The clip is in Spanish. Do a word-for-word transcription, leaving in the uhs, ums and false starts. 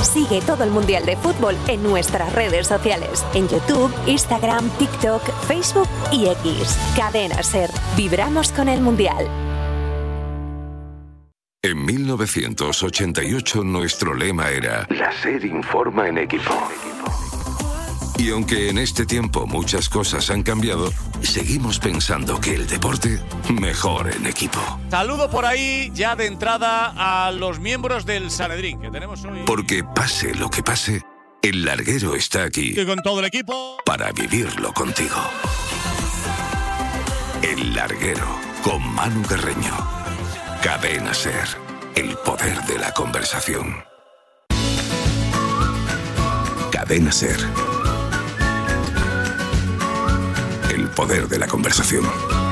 Sigue todo el Mundial de Fútbol en nuestras redes sociales, en YouTube, Instagram, TikTok, Facebook y X. Cadena SER. Vibramos con el Mundial. En mil novecientos ochenta y ocho nuestro lema era La SER informa en equipo. Y aunque en este tiempo muchas cosas han cambiado, seguimos pensando que el deporte mejor en equipo. Saludo por ahí ya de entrada a los miembros del Sanedrín que tenemos hoy. Porque pase lo que pase, el larguero está aquí. Y con todo el equipo. Para vivirlo contigo. El larguero con Manu Carreño. Cadena SER. El poder de la conversación. Cadena SER. El poder de la conversación.